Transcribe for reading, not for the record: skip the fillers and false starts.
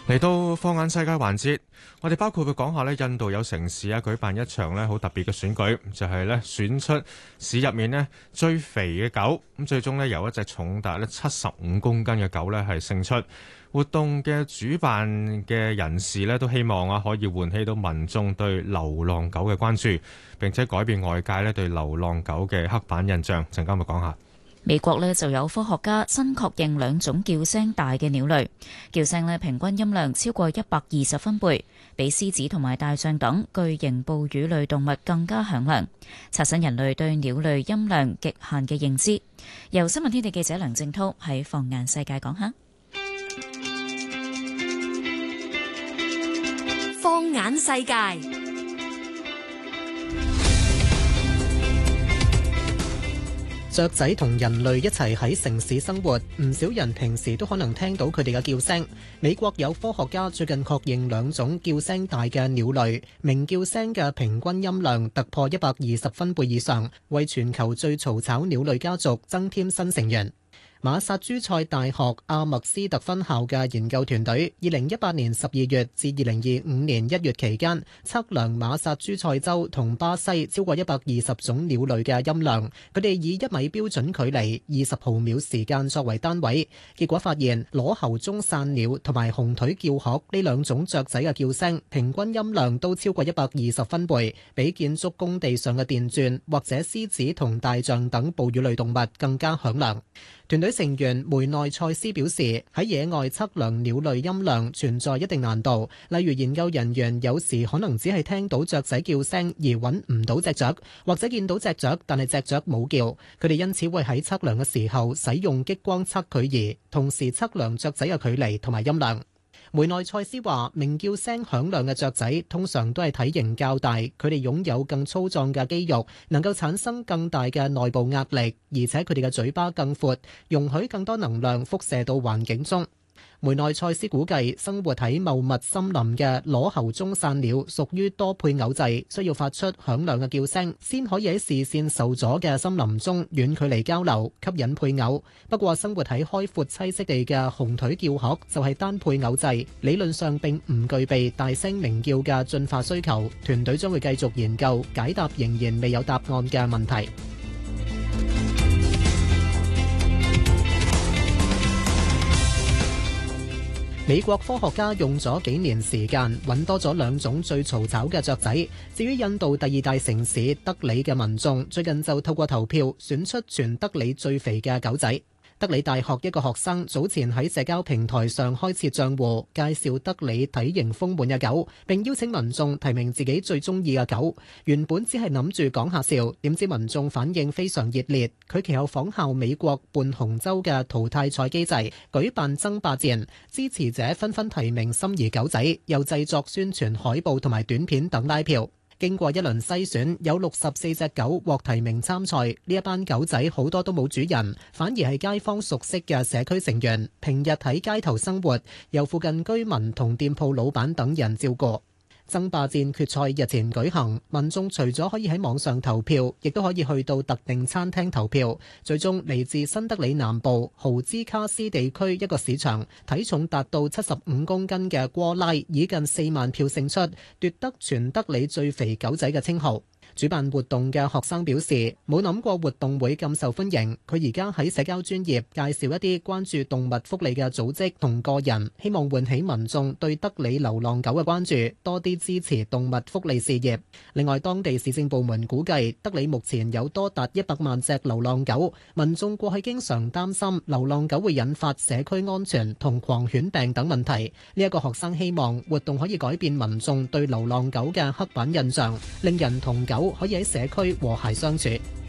嚟到放眼世界環節，我哋包括會講下印度有城市舉辦一場好特別嘅選舉，就係選出市入面最肥嘅狗，咁最終由一隻重達75公斤嘅狗係勝出。活動嘅主辦嘅人士都希望可以喚起到民眾對流浪狗嘅關注，並且改變外界對流浪狗嘅刻板印象。陣間會講下。 美國就有科學家新確認兩種叫聲大嘅鳥類，叫聲平均音量超過120分貝，比獅子同埋大象等巨型哺乳類動物更加響亮，刷新人類對鳥類音量極限嘅認知。由新聞天地記者梁正濤喺放眼世界講下。 放眼世界。 雀仔同人類一齊喺城市生活，唔少人平時都可能聽到佢哋嘅叫聲。美國有科學家最近確認兩種叫聲大嘅鳥類，鳴叫聲嘅平均音量突破120分貝以上，為全球最嘈吵鳥類家族增添新成員。馬薩諸塞大學阿默斯特分校嘅研究團隊，2018年12月至2025年1月期間，測量馬薩諸塞州同巴西超過120種鳥類嘅音量。佢哋以1米標準距離、20毫秒時間作為單位，結果發現裸喉中散鳥同埋紅腿叫鶴呢兩種雀仔嘅叫聲，平均音量都超過120分貝，比建築工地上嘅電鑽或者獅子同大象等哺乳類動物更加響亮。團隊成員梅內塞斯表示，喺野外測量鳥類音量存在一定難度，例如研究人員有時可能只係聽到雀仔叫聲而揾唔到隻雀，或者見到隻雀但係隻雀冇叫。佢哋因此會喺測量嘅時候使用激光測距儀，同時測量雀仔嘅距離同埋音量。梅內塞斯話，鳴叫聲響亮嘅雀仔通常都係體型較大，佢哋擁有更粗壯嘅肌肉，能夠產生更大嘅內部壓力，而且佢哋嘅嘴巴更闊，容許更多能量輻射到環境中。梅內塞斯估計，生活喺茂密森林嘅裸喉中散鳥屬於多配偶制，需要發出響亮嘅叫聲，先可以喺視線受阻嘅森林中遠距離交流，吸引配偶。不過，生活喺開闊棲息地嘅紅腿叫鶴就係單配偶制，理論上並唔具備大聲鳴叫嘅進化需求。團隊將會繼續研究，解答仍然未有答案嘅問題。美國科學家用咗幾年時間揾多咗兩種最嘈吵嘅雀仔。至於印度第二大城市德里嘅民眾，最近就透過投票選出全德里最肥嘅狗仔。德里大學一個學生早前喺社交平台上開設賬戶，介紹德里體型豐滿嘅狗，並邀請民眾提名自己最中意嘅狗。原本只係諗住講下笑，點知民眾反應非常熱烈。佢其後仿效美國半紅州嘅淘汰賽機制，舉辦爭霸戰，支持者紛紛提名心儀狗仔，又製作宣傳海報同埋短片等拉票。經過一輪篩選，有64隻狗獲提名參賽。呢一班狗仔好多都冇主人，反而係街坊熟悉嘅社區成員，平日喺街頭生活，由附近居民同店鋪老闆等人照顧。爭霸戰決賽日前舉行，民眾除咗可以喺網上投票，亦都可以去到特定餐廳投票。最終嚟自新德里南部豪茲卡斯地區一個市場，體重達到75公斤嘅戈拉以近4萬票勝出，奪得全德里最肥狗仔嘅稱號。主辦活動嘅學生表示，冇諗過活動會咁受歡迎。佢而家喺社交專頁介紹一啲關注動物福利嘅組織同個人，希望喚起民眾對德里流浪狗嘅關注，多啲支持動物福利事業。另外，當地市政部門估計德里目前有多達100萬隻流浪狗，民眾過去經常擔心流浪狗會引發社區安全同狂犬病等問題。呢一個學生希望活動可以改變民眾對流浪狗嘅刻板印象，令人同狗可以喺社區和諧相處。